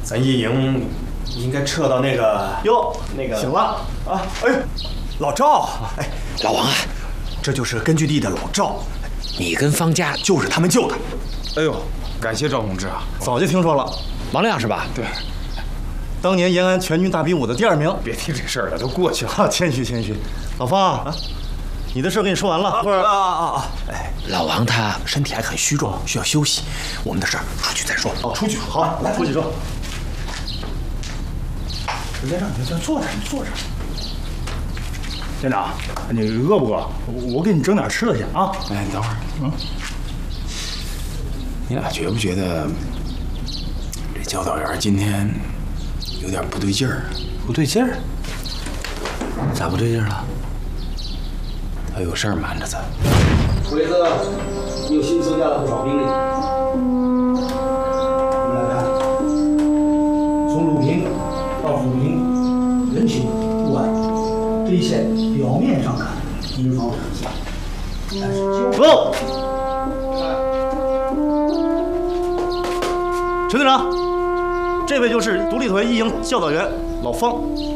咱一营应该撤到那个那个醒了啊！哎，老赵，哎， 老王啊， 这就是根据地的老赵， 你跟方家就是他们救的。 哎呦，感谢赵同志啊！ 早就听说了， 王亮是吧？ 对， 当年延安全军大比武的第2名。 别提这事儿了，都过去了。 谦虚谦虚。老方啊，你的事跟你说完了。 哎， 老王他身体还很虚弱，需要休息。我们的事儿出去再说。 哦，出去好，来出去说。 连长，你坐着，你坐着。连长，你饿不饿？我给你整点吃的去啊！ 哎，你等会儿，你俩觉不觉得这教导员今天有点不对劲儿？ 不对劲儿，咋不对劲儿了？ 他有事儿瞒着咱。 鬼子又新增加了不少兵力。我们来看，从鲁平到抚平，人情不安，这一线表面上看英方成绩，但是走。陈队长，这位就是独立团1营教导员老方。